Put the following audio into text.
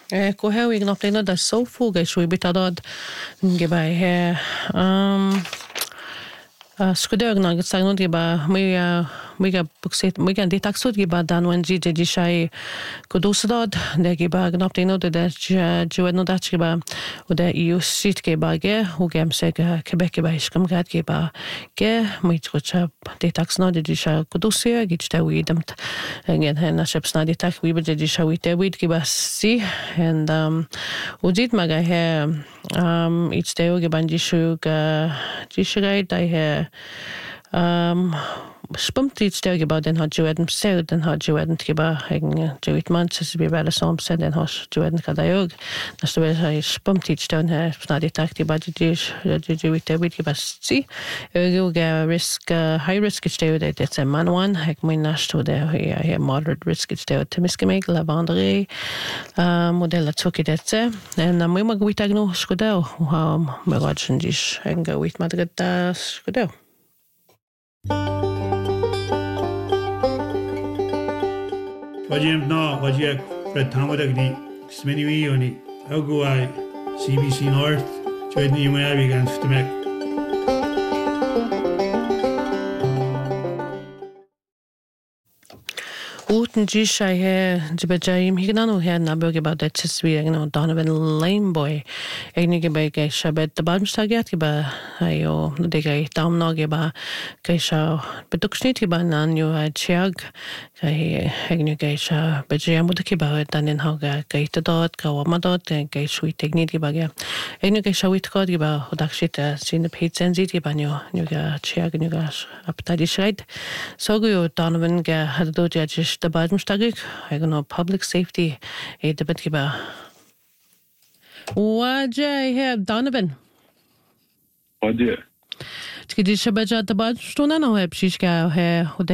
Kohe ig nog plena da so fuga shui bitadod gibai he skudeog na gitsagnud giba miga bukset miga ditaksud giba danwen jije jishai kudusdod de giba gna plena de juedno dach giba ude EU sit giba ge hugem seg Quebec giba iskam gad giba ge mitrucha ditaksna de jisha kudusia gitste widemt again hen shepsna ditak wiba de jisha wite wid giba si and ujit maga he each day giban jishu jishigai dai he spumt each day giba den had jueden saud den had jueden giba hegen juit man så vi väl som sen den har jueden kadayog nästa vez har spumt each day här snarare takt giba juit wid giba si risk high risk each day det är man one hek min nästa det är moderate risk each day till miskemeg lavandre modella tog det en мы могу тагну скудел мы рачен диш энга вит Madrid скудел Wajim no wajak Fred Tamadagni Sminiwi oni Aguai CBC North Joidni Umayabi gan Ftemek Uten jisha he jibajayim hignanu he naboge about that siswi Donovan Lameboy egnige be ge shabet the badmstagat giba ayo dege damno giba geisha bedukschnit giba nan yo chiag ge egnige sha bejam giba dan in haga geite dort gawama dort ge shui technit giba ge egnige shawit god giba hodakshit sin pizza giba nyo ga chiag nyo ga aptadi schreit so go Donovan ge had do judge the badmstagig I know public safety a debit giba Wajay here Donovan Wajay Tgidi shabaja the badstuna no heb shishka he